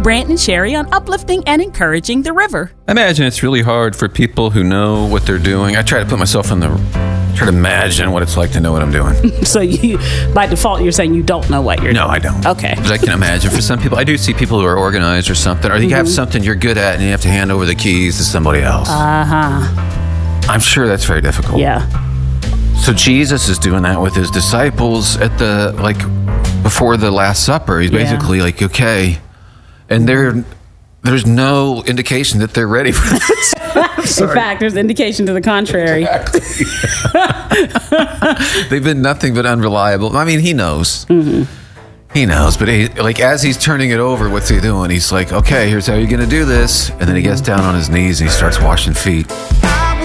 Brant and Sherry on uplifting and encouraging the river. I imagine it's really hard for people who know what they're doing. I try to put myself try to imagine what it's like to know what I'm doing. So you, by default, you're saying you don't know what you're doing? No, I don't. Okay. Because I can imagine for some people, I do see people who are organized or something, or you have something you're good at and you have to hand over the keys to somebody else. I'm sure that's very difficult. Yeah. So Jesus is doing that with his disciples at before the Last Supper. He's basically like, okay. And there's no indication that they're ready for this. In fact, there's indication to the contrary. Exactly. They've been nothing but unreliable. I mean, he knows. He knows. But as he's turning it over, what's he doing? He's like, okay, here's how you're going to do this. And then he gets down on his knees and he starts washing feet.